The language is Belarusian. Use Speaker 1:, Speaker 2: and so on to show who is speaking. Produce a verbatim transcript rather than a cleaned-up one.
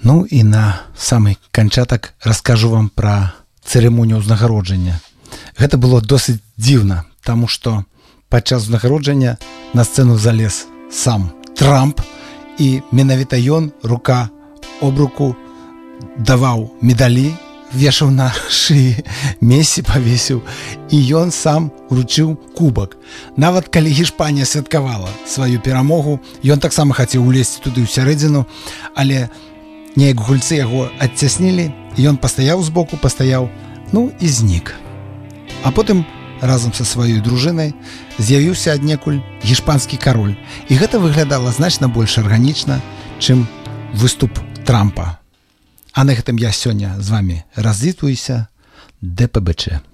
Speaker 1: Ну і на самы канчатак раскажу вам пра цырымонію ўзнагароджання. Гэта было досыць дзіўна, таму што падчас узнагароджання на сцэну залез сам Трамп, і менавіта ён рука об руку даваў медалі, вешаў на шыі, Месі павесіў, і ён сам уручыў кубак. Нават калі Гішпанія святкавала сваю перамогу, ён таксама хацеў улезці туды ўсярэдзіну, але неяк гульцы яго адцяснілі, і ён пастаяў збоку, пастаяў, ну і знік. А потым разам са сваёй дружынай з'явіўся аднекуль гішпанскі кароль. І гэта выглядала значна больш арганічна, чым выступ Трампа. А на гэтым я сёння з вамі развітваюся. ДПБЧ.